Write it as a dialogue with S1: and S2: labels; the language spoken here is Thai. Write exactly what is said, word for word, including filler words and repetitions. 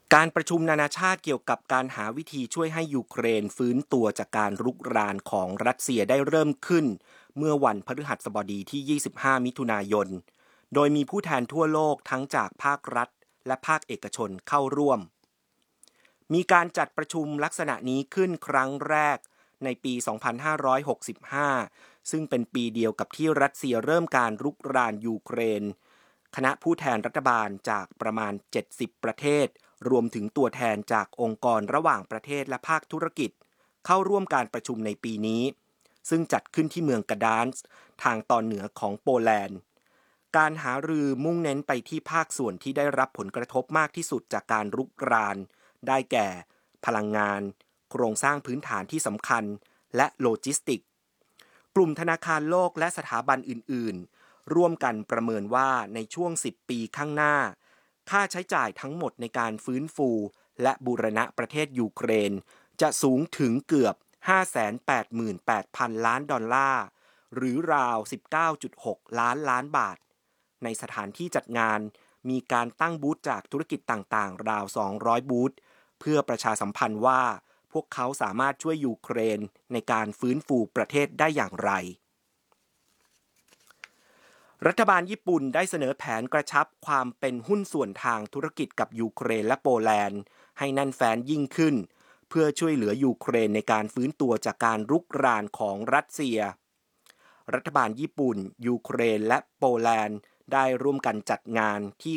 S1: การประชุมนานาชาติเกี่ยวกับการหาวิธีช่วยให้ยูเครนฟื้นตัวจากการรุกรานของรัสเซียได้เริ่มขึ้นเมื่อวันพฤหัสบดีที่ ยี่สิบห้า มิถุนายน โดยมีผู้แทนทั่วโลกทั้งจากภาครัฐและภาคเอกชนเข้าร่วม มีการจัดประชุมลักษณะนี้ขึ้นครั้งแรกในปี สองพันห้าร้อยหกสิบห้า ซึ่งเป็นปีเดียวกับที่รัสเซียเริ่มการรุกรานยูเครน คณะผู้แทนรัฐบาลจากประมาณ เจ็ดสิบ ประเทศ รวมถึงตัวแทนจากองค์กรระหว่างประเทศและภาคธุรกิจ เข้าร่วมการประชุมในปีนี้ ซึ่งจัดขึ้นที่เมืองกระดานส์ทางตอนเหนือของโปแลนด์ การหารือมุ่งเน้นไปที่ภาคส่วนที่ได้รับผลกระทบมากที่สุดจากการรุกราน ได้แก่ พลังงาน โครงสร้างพื้นฐานที่สำคัญ และโลจิสติกส์ กลุ่มธนาคารโลกและสถาบันอื่นๆ ร่วมกันประเมินว่าในช่วง สิบ ปีข้างหน้า ค่าใช้จ่ายทั้งหมดในการฟื้นฟูและบูรณะประเทศยูเครนจะสูงถึงเกือบ ห้าแสนแปดหมื่นแปดพัน ล้านดอลลาร์ หรือราว สิบเก้าจุดหก ล้านล้านบาท ในสถานที่จัดงานมีการตั้งบูธจากธุรกิจต่างๆ ราว สองร้อย บูธ เพื่อประชาสัมพันธ์ว่าพวกเขาสามารถช่วยยูเครนในการฟื้นฟูประเทศได้อย่างไร รัฐบาลญี่ปุ่นได้เสนอแผนกระชับความเป็นหุ้นส่วนทางธุรกิจกับยูเครนและโปแลนด์ให้แน่นแฟ้นยิ่งขึ้นเพื่อช่วยเหลือยูเครนในการฟื้นตัวจากการรุกรานของรัสเซีย รัฐบาลญี่ปุ่นยูเครนและโปแลนด์ได้ร่วมกันจัดงานที่